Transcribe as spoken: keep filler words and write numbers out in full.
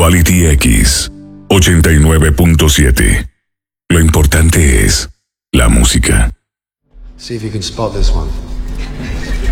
Quality X ochenta y nueve punto siete. Lo importante es la música. See if you can spot this one.